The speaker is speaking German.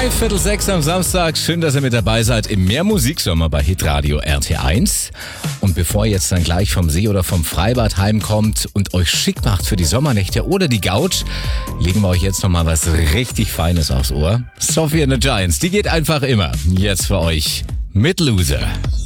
5:45 am Samstag. Schön, dass ihr mit dabei seid im Mehrmusiksommer bei Hitradio RT1. Und bevor ihr jetzt dann gleich vom See oder vom Freibad heimkommt und euch schick macht für die Sommernächte oder die Couch, legen wir euch jetzt nochmal was richtig Feines aufs Ohr. Sophie and the Giants, die geht einfach immer. Jetzt für euch mit Loser.